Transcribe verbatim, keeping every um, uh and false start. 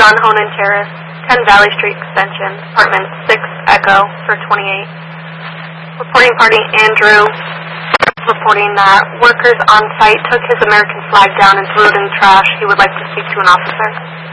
John Honan Terrace, ten Valley Street Extension, apartment six Echo for twenty-eight. Reporting party Andrew, reporting that workers on site took his American flag down and threw it in the trash. He would like to speak to an officer.